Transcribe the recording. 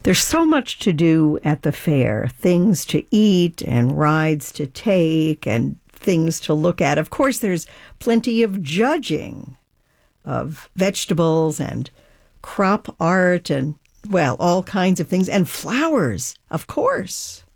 There's so much to do at the fair, things to eat and rides to take and things to look at. Of course, there's plenty of judging of vegetables and crop art and, well, all kinds of things. And flowers, of course.